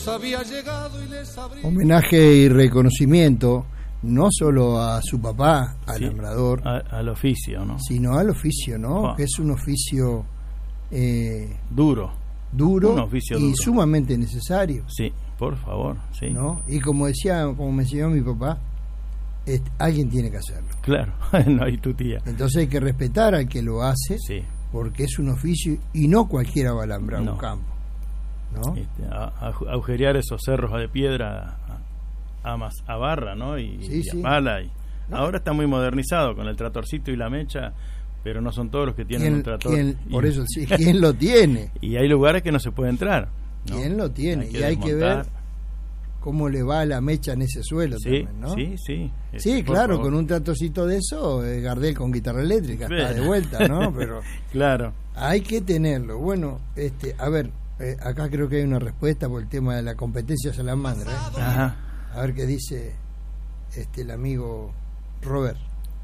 había llegado y les abrí. Homenaje y reconocimiento no solo a su papá, alambrador, al oficio, ¿no? Sino al oficio, ¿no? Que es un oficio duro, un oficio y duro, sumamente necesario. Sí, por favor, sí. ¿No? Y como me enseñó mi papá, alguien tiene que hacerlo. Claro, no hay tu tía. Entonces hay que respetar al que lo hace, sí, porque es un oficio y no cualquiera va a alambrar un campo, ¿no? Agujerear esos cerros de piedra a barra, ¿no? Y a pala. Ahora está muy modernizado con el tratorcito y la mecha, pero no son todos los que tienen un trator. Por eso sí, ¿quién lo tiene? Y hay lugares que no se puede entrar, ¿no? ¿Quién lo tiene? Hay que ver cómo le va la mecha en ese suelo, también, ¿no? Sí, claro, con un tratorcito de eso, Gardel con guitarra eléctrica está de vuelta, ¿no? Pero claro, hay que tenerlo. Bueno, a ver, acá creo que hay una respuesta por el tema de la competencia salamandra, Ajá. A ver qué dice el amigo Robert.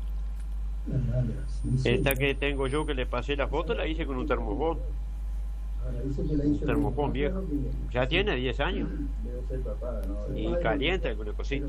Esta que tengo yo, que le pasé la foto, la hice con un termofón. Un termofón viejo. Ya tiene 10 años. Y calienta alguna cosita.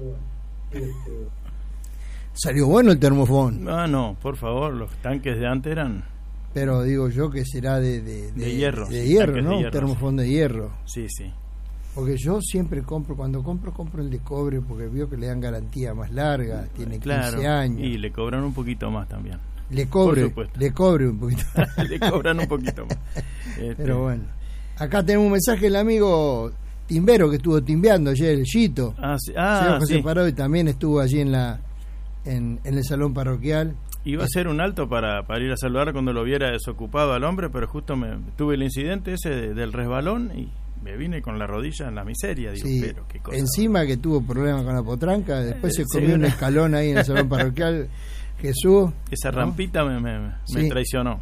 Salió bueno el termofón. No, por favor, los tanques de antes eran... Pero digo yo que será de hierro. De hierro, ¿no? De hierro, un termofón de hierro. Sí. Porque yo siempre compro el de cobre, porque veo que le dan garantía más larga, tiene 15 años. Y le cobran un poquito más también. Le cobre un poquito. Le cobran un poquito más. Pero bueno. Acá tenemos un mensaje del amigo Timbero, que estuvo timbeando ayer, el Gito. Señor José Parodi también estuvo allí en el salón parroquial. Iba a hacer un alto para ir a saludar cuando lo viera desocupado al hombre, pero justo tuve el incidente ese del resbalón y me vine con la rodilla en la miseria. Digo, pero qué cosa. Encima que tuvo problemas con la potranca, después se comió un escalón ahí en el salón parroquial. Jesús. Esa rampita me traicionó.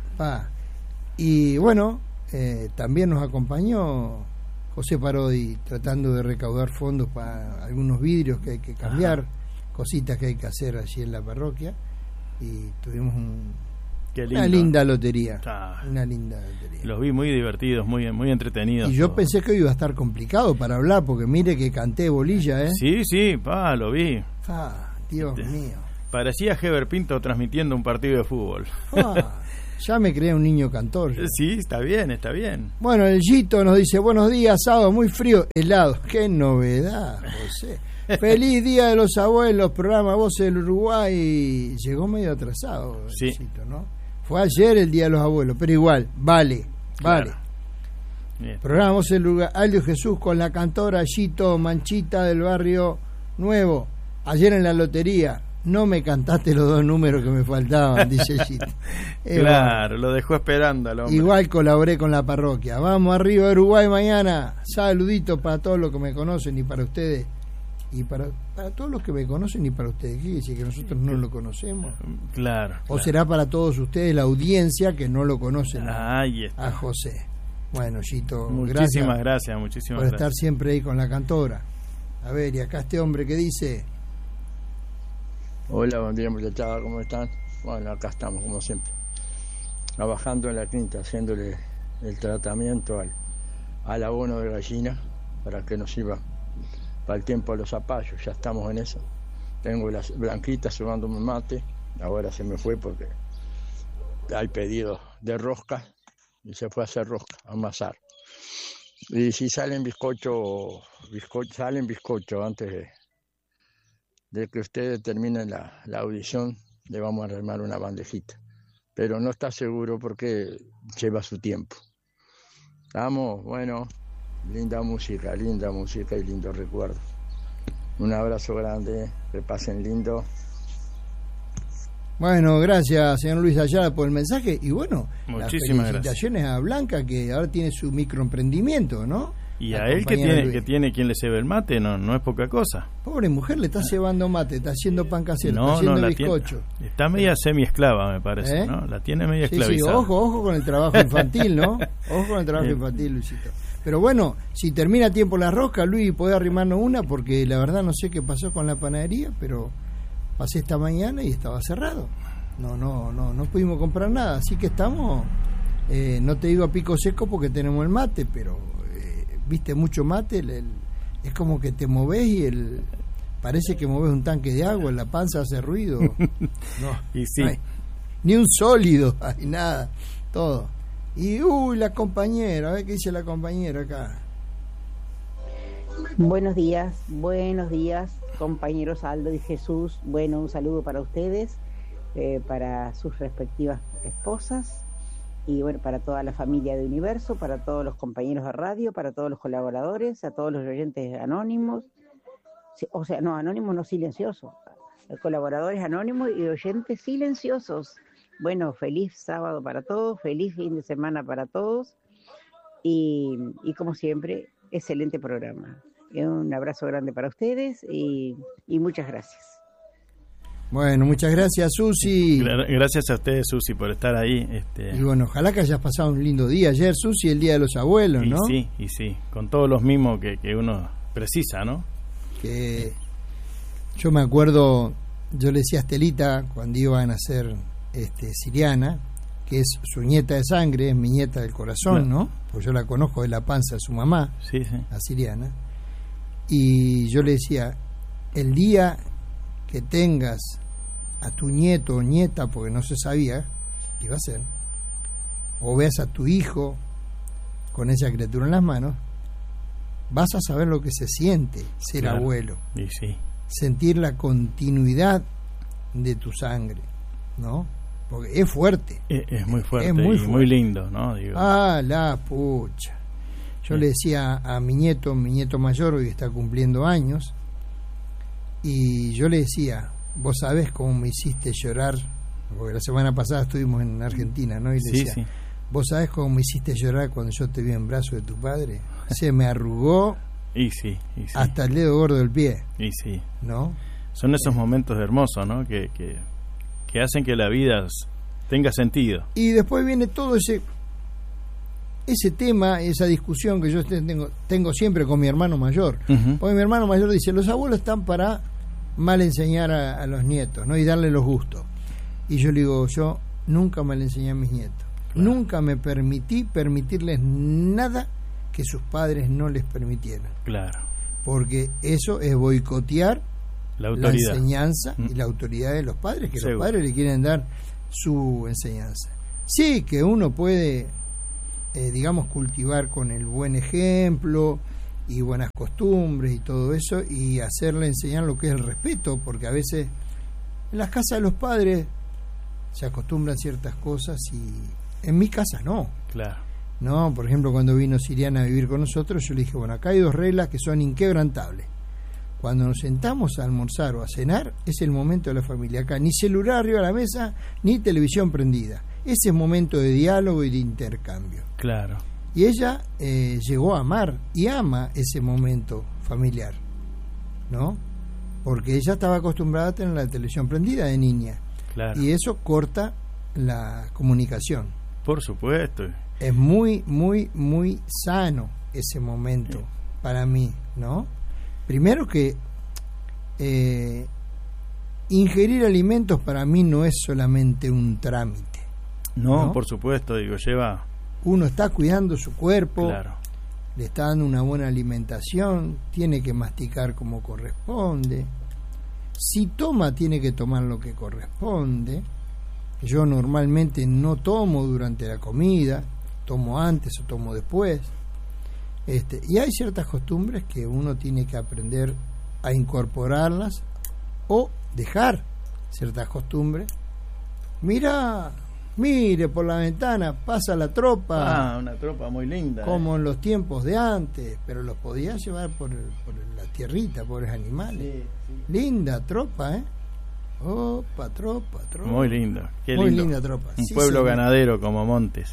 Y bueno, también nos acompañó José Parodi tratando de recaudar fondos para algunos vidrios que hay que cambiar, cositas que hay que hacer allí en la parroquia. Y tuvimos una linda lotería. Una linda lotería. Los vi muy divertidos, muy entretenidos. Y yo pensé que hoy iba a estar complicado para hablar, porque mire que canté bolilla, Sí, lo vi. Dios mío. Parecía Heber Pinto transmitiendo un partido de fútbol. Ya me creé un niño cantor. Sí, está bien. Bueno, el Gito nos dice: buenos días, sábado muy frío, helado. Qué novedad, José. Feliz Día de los Abuelos, programa Voces del Uruguay. Llegó medio atrasado, sí. Gito, ¿no? Fue ayer el Día de los Abuelos, pero igual, vale. Programa Voces del Uruguay, Aldo Jesús con la cantora Gito Manchita del Barrio Nuevo. Ayer en la lotería no me cantaste los 2 números que me faltaban, dice Gito. Claro, lo dejó esperando al hombre. Igual colaboré con la parroquia. Vamos arriba, Uruguay, mañana. Saluditos para todos los que me conocen y para ustedes. Y para todos los que me conocen y para ustedes. ¿Qué dice? ¿Que nosotros no lo conocemos? Claro. ¿O será para todos ustedes, la audiencia, que no lo conocen a José? Bueno, Gito, muchísimas gracias por estar siempre ahí con la cantora. A ver, y acá este hombre que dice... Hola, buen día, muchachada, ¿cómo están? Bueno, acá estamos, como siempre, trabajando en la quinta, haciéndole el tratamiento al abono de gallina para que nos sirva para el tiempo de los zapallos. Ya estamos en eso. Tengo las blanquitas llevándome mate, ahora se me fue porque hay pedido de rosca y se fue a hacer rosca, a amasar. Y si salen bizcocho antes de que ustedes terminen la audición, le vamos a armar una bandejita, pero no está seguro porque lleva su tiempo. Vamos, bueno, linda música y lindo recuerdo. Un abrazo grande, que pasen lindo. Bueno, gracias señor Luis Ayala por el mensaje y bueno, muchísimas las felicitaciones a Blanca, que ahora tiene su microemprendimiento, ¿no? Y a él que tiene quien le cebe el mate, no es poca cosa. Pobre mujer, le está cebando mate, está haciendo pan casero, está haciendo bizcocho. Está media semi-esclava, me parece, ¿no? La tiene media esclavizada. Sí, ojo con el trabajo infantil, ¿no? Ojo con el trabajo infantil, Luisito. Pero bueno, si termina a tiempo la rosca, Luis, podés arrimarnos una, porque la verdad no sé qué pasó con la panadería, pero pasé esta mañana y estaba cerrado. No pudimos comprar nada, así que estamos, no te digo a pico seco porque tenemos el mate, pero viste mucho mate, es como que te movés y parece que movés un tanque de agua, en la panza hace ruido. No, y sí. No hay ni un sólido, hay nada, todo. Y la compañera, a ver qué dice la compañera acá. Buenos días, compañeros Aldo y Jesús. Bueno, un saludo para ustedes, para sus respectivas esposas y bueno, para toda la familia de Universo, para todos los compañeros de radio, para todos los colaboradores, a todos los oyentes anónimos, o sea, no, anónimos no silenciosos, colaboradores anónimos y oyentes silenciosos. Bueno, feliz sábado para todos, feliz fin de semana para todos y como siempre, excelente programa. Un abrazo grande para ustedes y muchas gracias. Bueno, muchas gracias, Susi. Gracias a ustedes, Susi, por estar ahí. Y bueno, ojalá que hayas pasado un lindo día ayer, Susi, el Día de los Abuelos, ¿no? Y sí, con todos los mimos que uno precisa, ¿no? Que yo me acuerdo, yo le decía a Estelita cuando iba a nacer Siriana, que es su nieta de sangre, es mi nieta del corazón, ¿no? Pues yo la conozco de la panza de su mamá, sí. a Siriana. Y yo le decía, el día que tengas a tu nieto o nieta, porque no se sabía qué iba a ser, o veas a tu hijo con esa criatura en las manos, vas a saber lo que se siente ser abuelo. Y sí. Sentir la continuidad de tu sangre, ¿no? Porque es fuerte. Es muy fuerte, es muy fuerte. Muy lindo, ¿no? Digo. La pucha. Yo le decía a mi nieto mayor, hoy está cumpliendo años, y yo le decía, vos sabés cómo me hiciste llorar, porque la semana pasada estuvimos en Argentina, ¿no? Y le decía, vos sabés cómo me hiciste llorar cuando yo te vi en brazos de tu padre. Se me arrugó y sí. hasta el dedo gordo del pie. Y sí. ¿No? Son esos momentos hermosos, ¿no? Que hacen que la vida tenga sentido. Y después viene todo ese tema, esa discusión que yo tengo siempre con mi hermano mayor. Uh-huh. Porque mi hermano mayor dice, los abuelos están para mal enseñar a los nietos, ¿no? Y darle los gustos. Y yo le digo, yo nunca mal enseñé a mis nietos. Claro. Nunca me permitirles nada que sus padres no les permitieran. Claro. Porque eso es boicotear la enseñanza y la autoridad de los padres, que los padres le quieren dar su enseñanza. Sí, que uno puede, digamos, cultivar con el buen ejemplo y buenas costumbres y todo eso, y hacerle enseñar lo que es el respeto, porque a veces en las casas de los padres se acostumbran ciertas cosas y en mi casa no. Claro. No, por ejemplo, cuando vino Siriana a vivir con nosotros, yo le dije, bueno, acá hay 2 reglas que son inquebrantables. Cuando nos sentamos a almorzar o a cenar, es el momento de la familia. Acá ni celular arriba de la mesa, ni televisión prendida. Ese es momento de diálogo y de intercambio. Claro. Y ella llegó a amar y ama ese momento familiar, ¿no? Porque ella estaba acostumbrada a tener la televisión prendida de niña. Claro. Y eso corta la comunicación. Por supuesto. Es muy, muy, muy sano ese momento para mí, ¿no? Primero que ingerir alimentos para mí no es solamente un trámite. No, por supuesto, digo, lleva... Uno está cuidando su cuerpo, claro, le está dando una buena alimentación, tiene que masticar como corresponde. Si toma, tiene que tomar lo que corresponde. Yo normalmente no tomo durante la comida, tomo antes o tomo después. Y hay ciertas costumbres que uno tiene que aprender a incorporarlas o dejar ciertas costumbres. Mire por la ventana, pasa la tropa. Una tropa muy linda. Como en los tiempos de antes, pero los podía llevar por la tierrita, pobres animales. Sí. Linda tropa, ¿eh? Opa, tropa. Muy linda, qué muy lindo. Linda tropa. Un pueblo ganadero como Montes.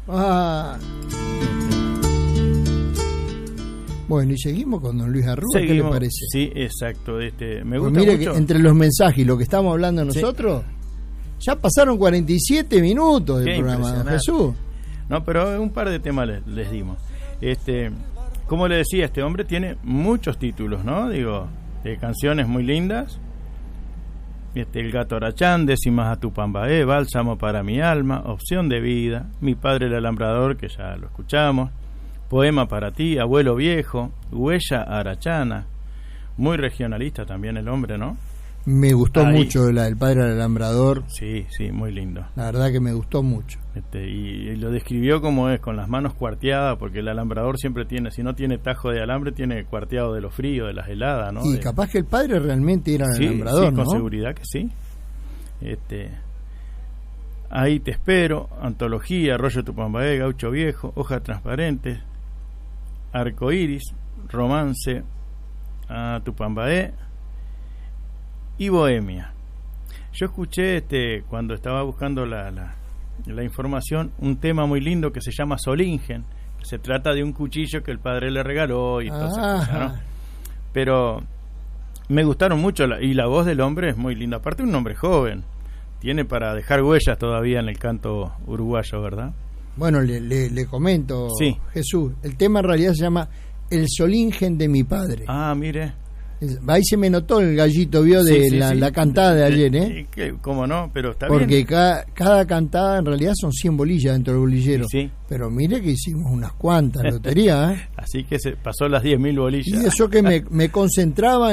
Bueno, y seguimos con don Luis Arrúa, ¿qué le parece? Sí, exacto. Me pues gusta mire mucho. Que entre los mensajes y lo que estamos hablando nosotros, ya pasaron 47 minutos del programa, Jesús. No, pero un par de temas les dimos. Como le decía, este hombre tiene muchos títulos, ¿no? Digo, canciones muy lindas. El gato Arachán, Décimas a Tupambaé, Bálsamo para mi alma, Opción de vida, Mi padre el alambrador, que ya lo escuchamos, Poema para ti, Abuelo Viejo, Huella Arachana, muy regionalista también el hombre, ¿no? Me gustó mucho la del Padre Alambrador. Sí, muy lindo. La verdad que me gustó mucho. Y lo describió como es, con las manos cuarteadas, porque el alambrador siempre tiene, si no tiene tajo de alambre, tiene cuarteado de lo frío, de las heladas, ¿no? Y capaz que el padre realmente era un alambrador, sí, ¿no? con seguridad que sí. Ahí te espero, Antología, Arroyo Tupambaé, Gaucho Viejo, Hojas Transparentes, Arcoíris, Romance a Tupambaé y Bohemia. Yo escuché cuando estaba buscando la información, un tema muy lindo que se llama Solingen, que se trata de un cuchillo que el padre le regaló y todas esas cosas, ¿no? Pero me gustaron mucho y la voz del hombre es muy linda, aparte un hombre joven, tiene para dejar huellas todavía en el canto uruguayo, ¿verdad? Bueno, le comento, sí. Jesús, el tema en realidad se llama El Solingen de mi padre. Mire. Ahí se me notó el gallito, vio, de la cantada de ayer, ¿eh? ¿Cómo no? Pero está porque bien. Porque cada cantada en realidad son 100 bolillas dentro del bolillero. Sí. Pero mire que hicimos unas cuantas loterías, ¿eh? Así que se pasó las 10.000 bolillas. Y eso que me concentraba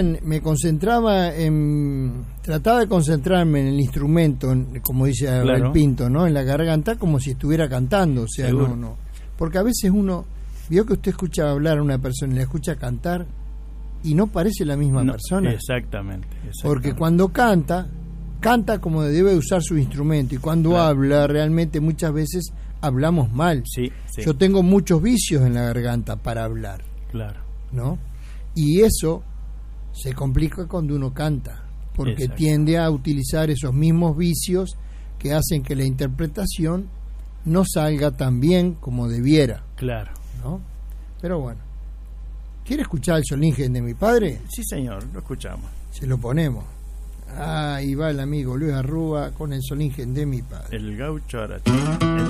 en... Trataba de concentrarme en el instrumento, como dice el Pinto, ¿no? En la garganta, como si estuviera cantando. O sea, ¿seguro? no. Porque a veces uno... Vio que usted escucha hablar a una persona y la escucha cantar... y no parece la misma persona. Exactamente. Porque cuando canta como debe usar su instrumento, y cuando habla, realmente muchas veces hablamos mal. Sí. Yo tengo muchos vicios en la garganta para hablar. Claro. ¿No? Y eso se complica cuando uno canta, porque tiende a utilizar esos mismos vicios que hacen que la interpretación no salga tan bien como debiera. Claro. ¿No? Pero bueno. ¿Quiere escuchar el Solingen de mi padre? Sí, señor, lo escuchamos. Se lo ponemos. Ahí va el amigo Luis Arrúa con el Solingen de mi padre. El Gaucho Arachana.